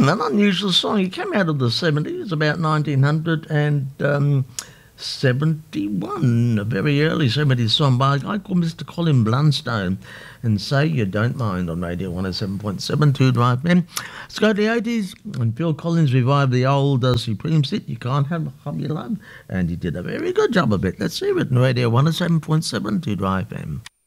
An unusual song. It came out of the 70s, about 1971, a very early 70s song by a guy called Mr. Colin Blunstone. And Say You Don't Mind on Radio 107.7 2 Drive Men. Let's go to the 80s, and Phil Collins revived the old Supremes hit, You Can't Have Your Love, and he did a very good job of it. Let's hear it on Radio 107.7 2 Drive Men.